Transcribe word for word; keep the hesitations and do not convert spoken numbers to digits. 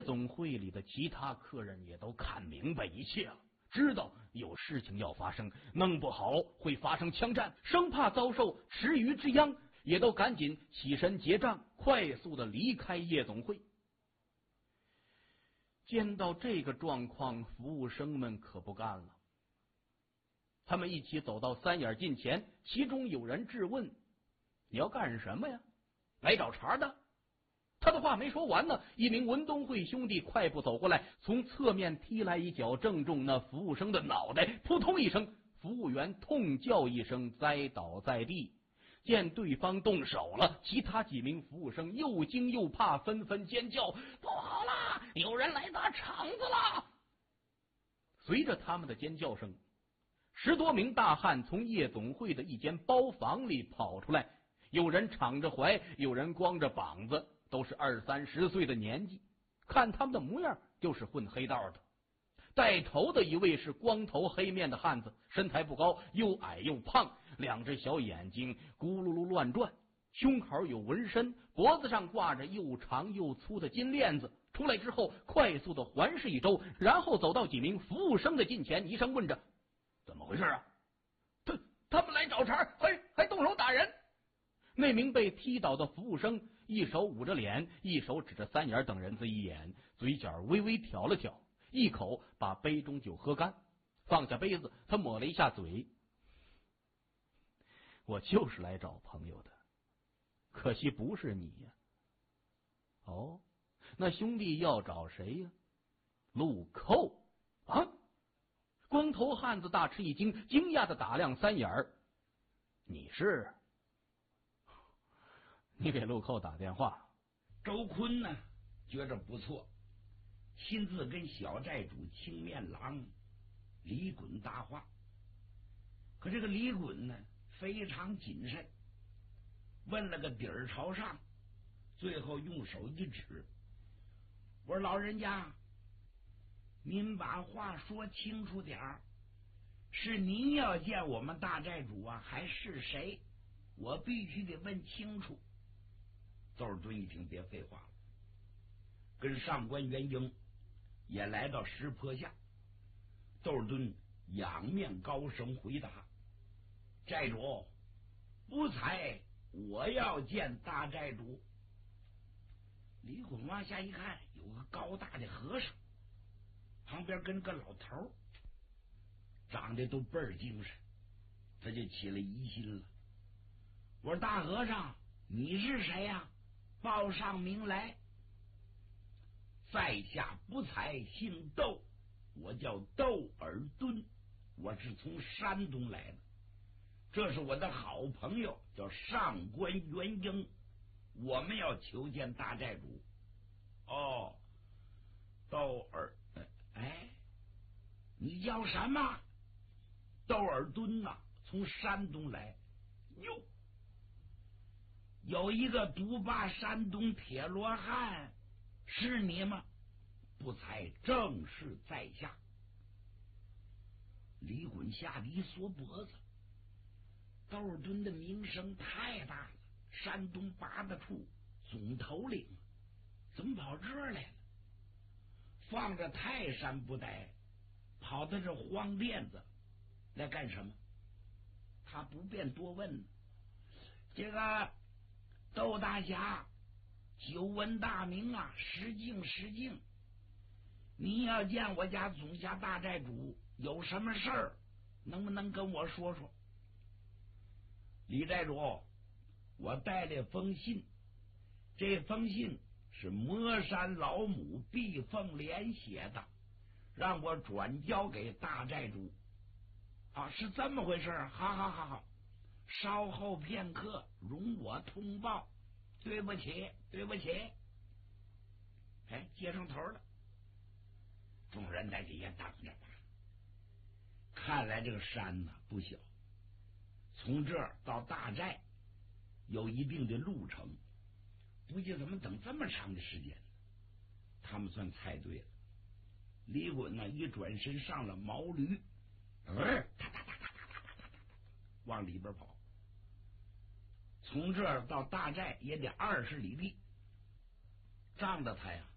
总会里的其他客人也都看明白一切了，知道有事情要发生，弄不好会发生枪战，生怕遭受池鱼之殃，也都赶紧起身结账，快速的离开夜总会。见到这个状况，服务生们可不干了，他们一起走到三眼近前，其中有人质问：“你要干什么呀？来找茬的？”他的话没说完呢，一名文东会兄弟快步走过来，从侧面踢来一脚，正中那服务生的脑袋，扑通一声，服务员痛叫一声，栽倒在地。见对方动手了，其他几名服务生又惊又怕，纷纷尖叫：“不好啦！有人来砸场子了！”随着他们的尖叫声，十多名大汉从夜总会的一间包房里跑出来，有人敞着怀，有人光着膀子，都是二三十岁的年纪，看他们的模样就是混黑道的。带头的一位是光头黑面的汉子，身材不高，又矮又胖，两只小眼睛咕噜噜乱转，胸口有纹身，脖子上挂着又长又粗的金链子。出来之后快速的环视一周，然后走到几名服务生的近前，一声问着：“怎么回事啊？”他他们来找茬，还还动手打人。那名被踢倒的服务生一手捂着脸，一手指着三眼等人子一眼，嘴角微微挑了挑，一口把杯中酒喝干，放下杯子，他抹了一下嘴：“我就是来找朋友的，可惜不是你呀。”“哦，那兄弟要找谁呀？”“陆寇啊！”光头汉子大吃一惊，惊讶的打量三眼儿：“你是？你给陆寇打电话？” 周坤呢，觉着不错，亲自跟小债主青面郎李衮搭话。可这个李衮呢，非常谨慎，问了个底儿朝上，最后用手一指：“我说老人家，您把话说清楚点儿，是您要见我们大债主啊，还是谁？我必须得问清楚。”窦尔敦一听，别废话了，跟上官元英也来到石坡下。窦尔敦仰面高声回答：“债主不才，我要见大债主。”李衮往下一看，有个高大的和尚，旁边跟个老头，长得都倍儿精神，他就起了疑心了。“我说大和尚，你是谁呀？报上名来。”“在下不才，姓窦，我叫窦尔敦，我是从山东来的。这是我的好朋友，叫上官元英，我们要求见大债主。”“哦，窦尔，哎，你叫什么？”“窦尔敦呐，从山东来。”“哟，有一个独霸山东铁罗汉，是你吗？”“不才正是在下。”李衮吓得一缩脖子，窦尔敦的名声太大了，山东八大处总头领，怎么跑这儿来了？放着泰山不待，跑到这荒甸子来干什么？他不便多问。这个窦大侠，久闻大名啊，失敬失敬。你要见我家总辖大债主，有什么事儿，能不能跟我说说？”“李债主，我带了封信，这封信是魔山老母毕凤莲写的，让我转交给大债主。”“啊，是这么回事？好好好好，稍后片刻，容我通报。对不起，对不起。”哎，接上头了。众人在底下等着吧。看来这个山呢不小，从这儿到大寨有一定的路程，不知怎么等这么长的时间呢？他们算猜对了。李衮呢一转身上了毛驴，嗯，哒哒哒哒哒哒哒哒，往里边跑。从这儿到大寨也得二十里地，仗着他呀